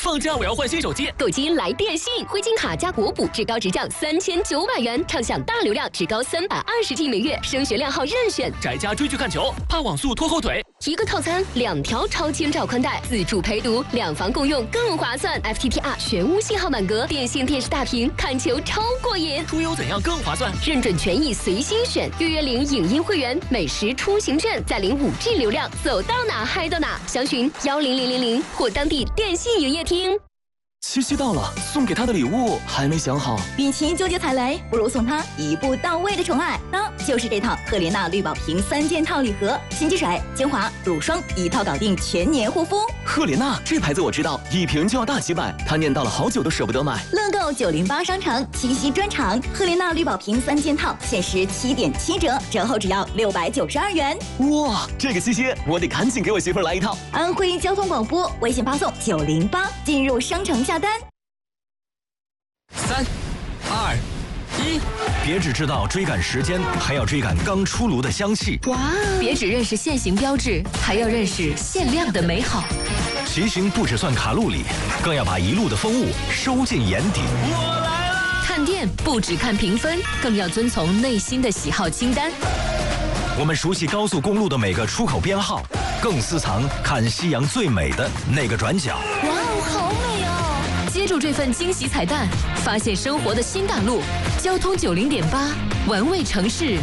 放假我要换新手机， 购机来电信，灰金卡加国补，至高直降3900元，畅享大流量，至高320G 每月，升学靓号任选。 宅家追剧看球，怕网速拖后腿。 一个套餐2条超千兆宽带，自助陪读，2房共用更划算。FTTR 全屋信号满格，电信电视大屏，看球超过瘾。 出游怎样更划算？ 认准权益随心选，预约领影音会员，美食出行券，再领5G 流量，走到哪嗨到哪。详询10000或当地电信营业厅。 七夕到了，送给他的礼物还没想好。 与其纠结踩雷，不如送他一步到位的宠爱。那就是这套赫莲娜绿宝瓶3件套礼盒，洗洁水、精华、乳霜一套搞定全年护肤。 赫莲娜这牌子我知道，一瓶就要大几百，他念叨了好久都舍不得买。 乐购908商城七夕专场，赫莲娜绿宝瓶3件套限时7.7折，折后只要692元。 哇，这个七夕我得赶紧给我媳妇儿来一套。 安徽交通广播微信发送908，进入商城下单。 3、2、1，别只知道追赶时间，还要追赶刚出炉的香气。 哇！别只认识现行标志，还要认识限量的美好。 骑行不只算卡路里，更要把一路的风物收进眼底。 我来了！ 看店不只看评分，更要遵从内心的喜好清单。 我们熟悉高速公路的每个出口编号，更私藏看夕阳最美的那个转角。 哇哦，好美哦！接住这份惊喜彩蛋，发现生活的新大陆。交通90.8，玩味城市。